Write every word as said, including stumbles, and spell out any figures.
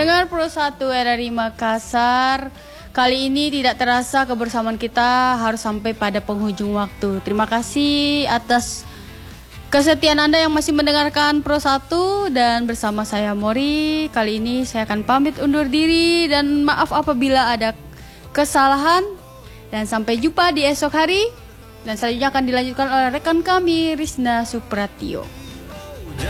Pendengar Pro satu R R I Makassar, kali ini tidak terasa kebersamaan kita harus sampai pada penghujung waktu. Terima kasih atas kesetiaan Anda yang masih mendengarkan Pro satu, dan bersama saya Mori. Kali ini saya akan pamit undur diri dan maaf apabila ada kesalahan, dan sampai jumpa di esok hari. Dan selanjutnya akan dilanjutkan oleh rekan kami Rizna Supratio.